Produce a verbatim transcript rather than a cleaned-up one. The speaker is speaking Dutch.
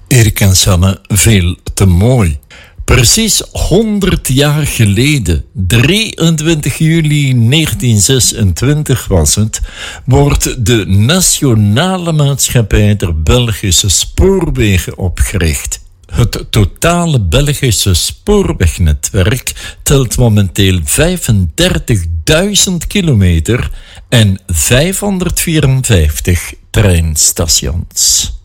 Erik en Sanne, veel te mooi. Precies honderd jaar geleden, drieëntwintig juli negentien zesentwintig was het, wordt de Nationale Maatschappij der Belgische Spoorwegen opgericht. Het totale Belgische spoorwegnetwerk telt momenteel vijfendertigduizend kilometer en vijfhonderdvierenvijftig treinstations.